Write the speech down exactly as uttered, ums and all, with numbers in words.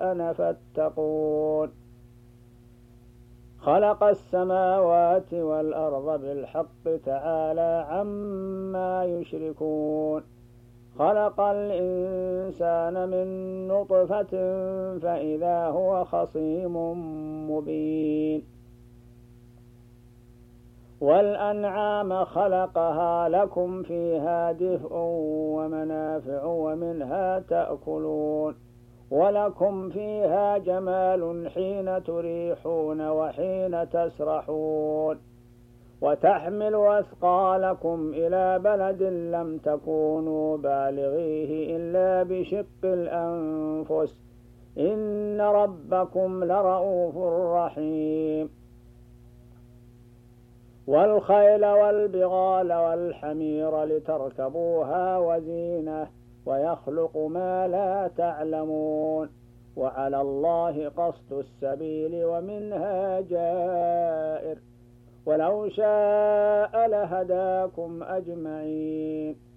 الشأن فاتقون. خلق السماوات والأرض بالحق تعالى عما يشركون. خلق الإنسان من نطفة فإذا هو خصيم مبين. والأنعام خلقها لكم فيها دفء ومنافع ومنها تأكلون ولكم فيها جمال حين تريحون وحين تسرحون وتحمل أثقالكم إلى بلد لم تكونوا بالغيه إلا بشق الأنفس إن ربكم لرؤوف رحيم. والخيل والبغال والحمير لتركبوها وزينة ويخلق ما لا تعلمون وعلى الله قصد السبيل ومنها جائر ولو شاء لهداكم أجمعين